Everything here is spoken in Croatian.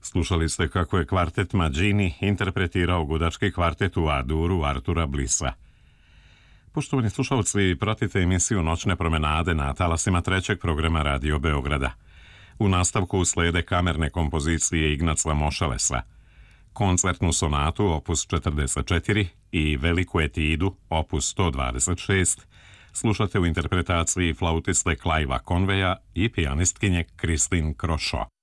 Slušali ste kako je kvartet Mađini interpretirao gudački kvartet u A-duru Artura Blisa. Poštovani slušalci, pratite emisiju Noćne promenade na talasima trećeg programa Radio Beograda. U nastavku slede kamerne kompozicije Ignaca Mošalesa, koncertnu sonatu opus 44 i veliku etidu opus 126 slušate u interpretaciji flautiste Clivea Conveya i pijanistkinje Kristin Krošo.